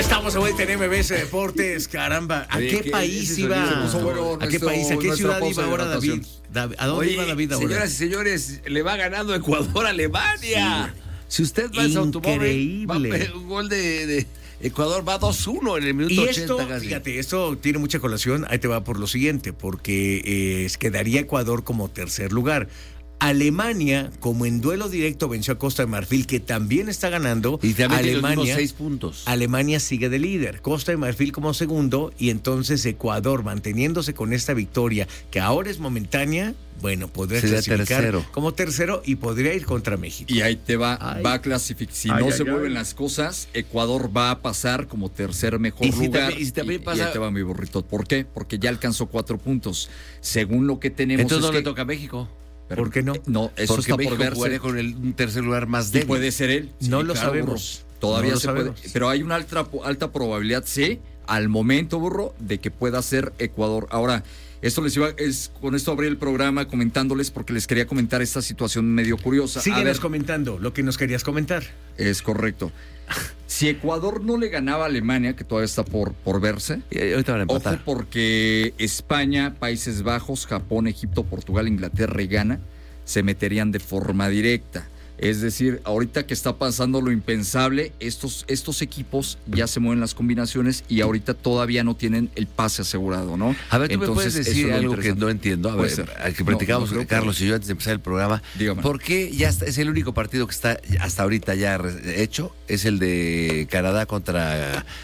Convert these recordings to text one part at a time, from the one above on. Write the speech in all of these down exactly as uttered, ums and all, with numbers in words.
Estamos de vuelta en M B S Deportes, caramba. ¿A Oye, qué país iba? Bueno, ¿A qué nuestro, país? ¿A qué ciudad iba ahora David? David? ¿A dónde Oye, iba David ahora? Señoras y señores, le va ganando Ecuador a Alemania. Sí. Si usted va en su automóvil, va a un gol de, de Ecuador, va dos uno en el minuto y ochenta. esto, casi. Fíjate, esto tiene mucha colación. Ahí te va por lo siguiente, porque eh, quedaría Ecuador como tercer lugar. Alemania, como en duelo directo venció a Costa de Marfil, que también está ganando. Y también Alemania, tiene los seis puntos. Alemania sigue de líder, Costa de Marfil como segundo, y entonces Ecuador, manteniéndose con esta victoria, que ahora es momentánea, bueno, podría Sería clasificar tercero. como tercero y podría ir contra México. Y ahí te va, Ay. va a clasificar. Si Ay, no ay, se ay. mueven las cosas, Ecuador va a pasar como tercer mejor Y si lugar. también- y si también y, pasa- y ahí te va mi burrito. ¿Por qué? Porque ya alcanzó cuatro puntos. Según lo que tenemos. Entonces es no le que- toca a México. Pero- ¿Por qué no? No, eso Porque está México por verse. jugaría con el un tercer lugar más Y débil. puede ser él. No lo sabemos. Burro. Todavía No lo se sabemos. puede. Pero hay una alta, alta probabilidad, sí, al momento, burro, de que pueda ser Ecuador. Ahora, esto les iba, es, con esto abrí el programa comentándoles porque les quería comentar esta situación medio curiosa. A Síguenos ver, comentando lo que nos querías comentar. es correcto. Si Ecuador no le ganaba a Alemania, que todavía está por, por verse, Y ahorita van a ojo, empatar. porque España, Países Bajos, Japón, Egipto, Portugal, Inglaterra y Ghana se meterían de forma directa. Es decir, ahorita que está pasando lo impensable, estos, estos equipos ya se mueven las combinaciones y ahorita todavía no tienen el pase asegurado, ¿no? A ver, tú me puedes Entonces, eso decir es lo algo que interesante. no entiendo. A Puede ver, ser. al que No, platicábamos no creo que- Carlos y yo antes de empezar el programa. Dígame. ¿Por qué ya está, es el único partido que está hasta ahorita ya re- hecho? Es el de Canadá contra eh,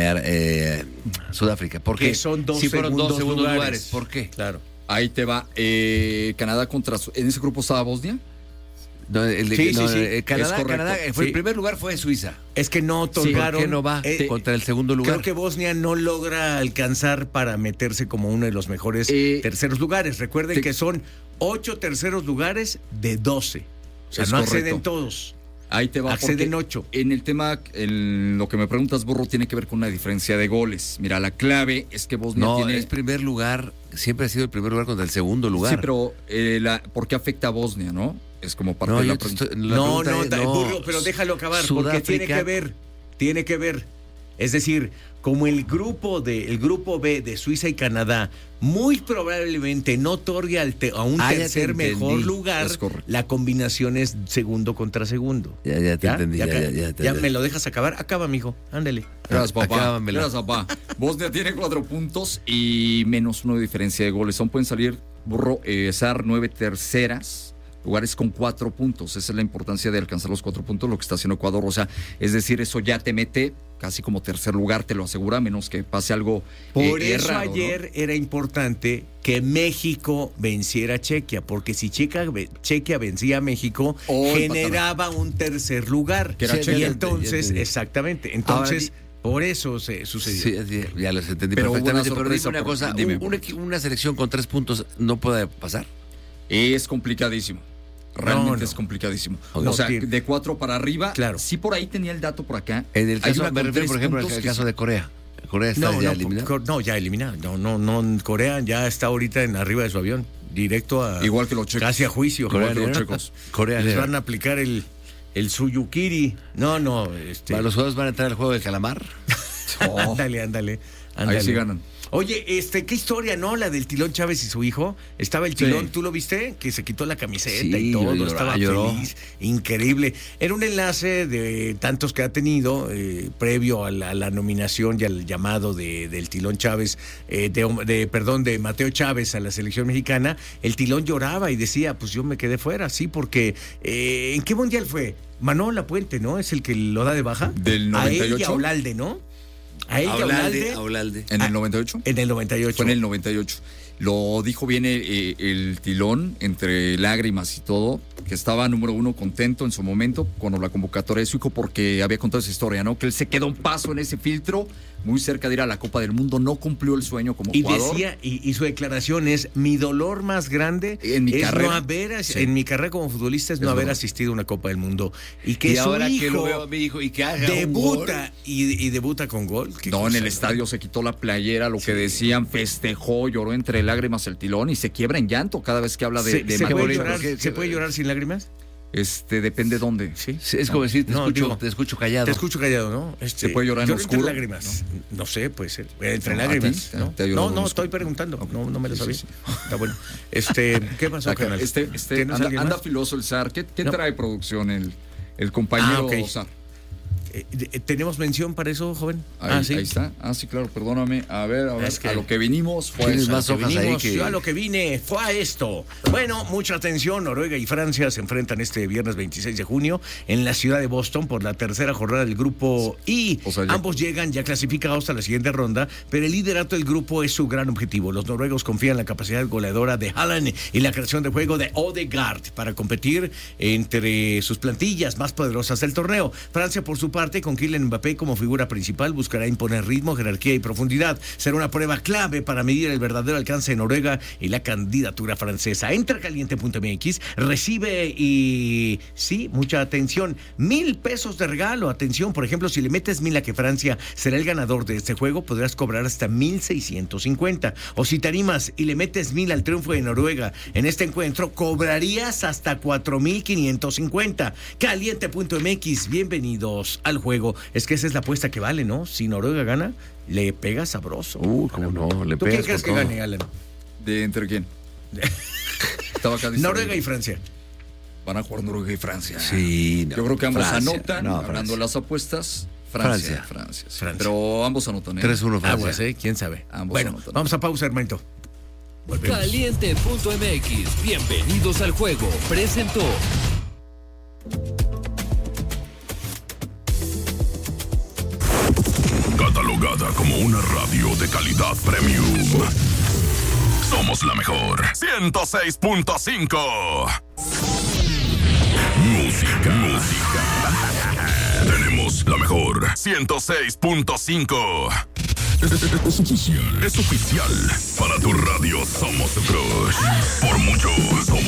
eh, Sudáfrica. ¿Por qué? Que son dos si fueron dos segundos segundos lugares. lugares. ¿Por qué? Claro. Ahí te va. eh, Canadá contra... Su- ¿En ese grupo estaba Bosnia? No, el de- Sí, no, sí, sí. eh, Canadá, Es correcto. Canadá, fue, Sí. el primer lugar fue Suiza. Es que no ¿Por otorgaron. qué no va eh, contra el segundo lugar? Creo que Bosnia no logra alcanzar para meterse como uno de los mejores Eh, terceros lugares. Recuerden te- que son ocho terceros lugares de doce. O sea, Es no correcto. acceden todos. Ahí te va. Acceden porque ocho. En el tema, en lo que me preguntas, Burro, tiene que ver con una diferencia de goles. Mira, la clave es que Bosnia No, tiene... es primer lugar, siempre ha sido el primer lugar contra el segundo lugar. Sí, pero eh, la, ¿por qué afecta a Bosnia, no? Es como parte no, de la yo te pregunta. estoy- la No, pregunta no, es- ta- burro, pero déjalo acabar, porque tiene Sudáfrica- que ver, tiene que ver. Es decir, como el grupo de el grupo B de Suiza y Canadá muy probablemente no otorgue al te- a un Ah, ya te tercer entendí. mejor lugar, Es correcto. la combinación es segundo contra segundo. Ya, ya te entendí, ya, ca- ya, ya te- ya me lo dejas acabar. Acaba, mijo. Ándale. Gracias, papá. Acábamela. Gracias, papá. Bosnia tiene cuatro puntos y menos uno de diferencia de goles. Aún pueden salir, Burro, eh, Sar, nueve terceras. Lugares con cuatro puntos. Esa es la importancia de alcanzar los cuatro puntos, lo que está haciendo Ecuador. O sea, es decir, eso ya te mete casi como tercer lugar, te lo asegura, menos que pase algo. Por eh, eso raro, ¿no? ayer era importante que México venciera a Chequia, porque si Chequia, Chequia vencía a México, O generaba un tercer lugar. Que era y Chequia. Ya entonces, entendí. exactamente, entonces, Ahora, por eso se sucedió. Sí, sí, ya los entendí Pero hubo una perfectamente. Pero dime sorpresa una por- cosa, dime, un- por una, favor. una selección con tres puntos no puede pasar. Es complicadísimo. Realmente No, no. es complicadísimo. No, o sea, tiene- de cuatro para arriba. Claro. Sí, por ahí tenía el dato por acá. En el Hay caso, una me con refiero, tres por ejemplo, puntos al que caso sí. de Corea. Corea está No, ya no, eliminado. co- no, ya eliminado. No, no, no, Corea ya está ahorita en arriba de su avión, directo a Igual que los checos. casi a juicio. Corea Igual que los Negra. checos. Corea Les Negra. van a aplicar el el Suyukiri. No, no, este Los jugadores van a entrar al juego del calamar. Oh, ándale, ándale, ándale. ahí sí ganan. Oye, este, qué historia, ¿no? La del Tilón Chávez y su hijo. Estaba el Tilón, Sí. ¿tú lo viste? Que se quitó la camiseta Sí, y todo, lloró, estaba lloró. feliz, increíble. Era un enlace de tantos que ha tenido eh, previo a la, a la nominación y al llamado de, del Tilón Chávez, eh, de, de, perdón, de Mateo Chávez a la selección mexicana. El Tilón lloraba y decía, pues yo me quedé fuera, sí, porque eh, ¿en qué mundial fue? Manuel Lapuente, ¿no? Es el que lo da de baja. Del noventa y A él y a ocho. Olalde, ¿no? A él y a Aulalde, Olalde. Aulalde. ¿En Ah, el noventa y ocho? En el noventa y ocho. Fue en el noventa y ocho. Lo dijo bien el, eh, el Tilón, entre lágrimas y todo, que estaba número uno contento en su momento con la convocatoria de su hijo porque había contado esa historia, ¿no? Que él se quedó un paso en ese filtro, muy cerca de ir a la Copa del Mundo, no cumplió el sueño como Y jugador. decía, y, y su declaración es, mi dolor más grande En mi es carrera. no haber, as- Sí. en mi carrera como futbolista es no Es haber verdad. asistido a una Copa del Mundo. Y que Y su ahora hijo que lo veo a mi hijo y que haga un gol. debuta y, y debuta con gol. Qué No, en cosa, el estadio se quitó la playera, lo que decían, festejó, lloró entre lágrimas el Tilón y se quiebra en llanto cada vez que habla de, ¿Se, de se Mateo puede Chávez. llorar, ¿Se puede llorar sin lágrimas? Este, depende dónde. Sí. Sí, es como decir, te, No, escucho, digo, te escucho callado. Te escucho callado, ¿no? Este, ¿Se puede llorar en lloro oscuro? entre lágrimas. No, no sé, puede ser. Entre No, lágrimas. ¿a ti? ¿no? ¿Te ha llorado no, en no, oscuro? estoy preguntando. Ok. No, no me lo Sí, sabía. sí, Está bueno. Este, ¿qué pasó, Acá, canal? este, este, ¿Tienes anda, alguien anda más? filoso el zar. ¿Qué, qué No. trae producción el, el compañero Ah, ok. zar? Eh, eh, ¿Tenemos mención para eso, joven? Ahí, ah, sí. ahí está. Ah, sí, claro, perdóname. A ver, a ver, Es que- a lo que vinimos fue Tienes eso. más Que hojas ahí vinimos, que- yo a lo que vine fue a esto. Bueno, mucha atención, Noruega y Francia se enfrentan este viernes veintiséis de junio en la ciudad de Boston por la tercera jornada del grupo I. O sea, ya- Ambos llegan ya clasificados a la siguiente ronda, pero el liderato del grupo es su gran objetivo. Los noruegos confían en la capacidad goleadora de Haaland y la creación de juego de Odegaard para competir entre sus plantillas más poderosas del torneo. Francia, por su parte, con Kylian Mbappé como figura principal, buscará imponer ritmo, jerarquía y profundidad. Será una prueba clave para medir el verdadero alcance de Noruega y la candidatura francesa. Entra caliente punto m x, recibe y sí, mucha atención, mil pesos de regalo. Atención, por ejemplo, si le metes mil a que Francia será el ganador de este juego, podrás cobrar hasta mil seiscientos cincuenta. O si te animas y le metes mil al triunfo de Noruega en este encuentro, cobrarías hasta cuatro mil quinientos cincuenta. caliente punto m x, bienvenidos al juego. Es que esa es la apuesta que vale, ¿no? Si Noruega gana, le pega sabroso. Uh, cómo no, le ¿Tú quién pegas crees por que todo. gane, Alan? ¿De entre quién? Estaba acá distraído. Noruega y Francia. Van a jugar Noruega y Francia. Sí, no, Yo creo que ambos Francia. anotan, No, hablando Francia. de las apuestas. Francia, Francia. Francia. sí. Francia. Pero ambos anotan, ¿eh? tres uno Francia. Aguas, ¿eh? ¿Quién sabe? Ambos bueno, anotan. vamos a pausa, hermanito. Volvemos. Caliente punto m x, bienvenidos al juego, presentó. Catalogada como una radio de calidad premium. Somos la mejor. ciento seis punto cinco. Música. Música. Tenemos la mejor. ciento seis punto cinco. Es, es- es oficial. Es oficial. Para tu radio somos tu crush. Por mucho, somos